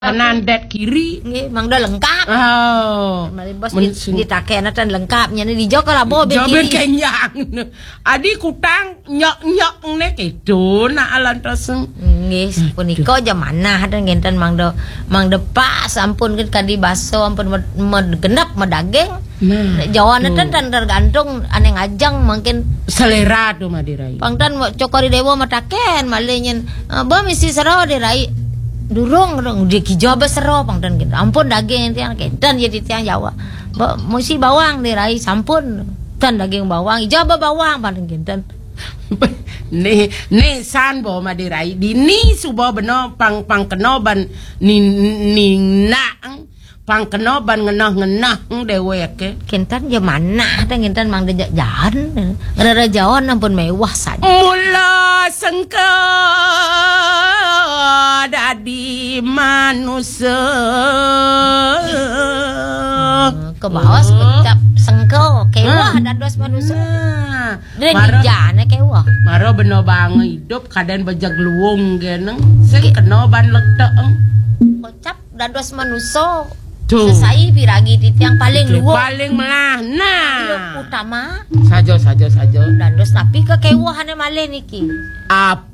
kanan det kiri. Nggih, mangda lengkap. Oh. Mari bos ditakena tan lengkapnya ni di joko lah bobe. Joben kenyang. Adi kutang nyok-nyok nek itu nak alan toseng. Nggih, punika jamana dan ngenten mangda pas ampun kan kadi baso ampun genep daging. Nah, Jawane tan tergantung ane ngajang mungkin selera tuh madirai. pangtan cokori dewa mataken malenyen ba misi sero dirai durung di kijoba sero pangtan gitu. Ampun daging tiang kedan jadi tiang Jawa. Ba mesti bawang dirai sampun tan daging bawang ijoba bawang pangtan gitu. Nih san bo madirai di ni subo beno pang kenoban ni nak pang kenoban ngenah deweke Kintan jamana dan kintan mang de jahan ada jawan ampun mewah saja. mula sengke dadi manusia Ke bawah sekejap sengko kewah dados manusia. Dari dijana kewah. Maro beno bang hidup kaden bejag luwung geneng sing kenoban leteeng Kocap dados manusia. tuh Sesai piragi titiang paling luwung. paling melah nah Utama sajo dados tapi kekewahane malih niki.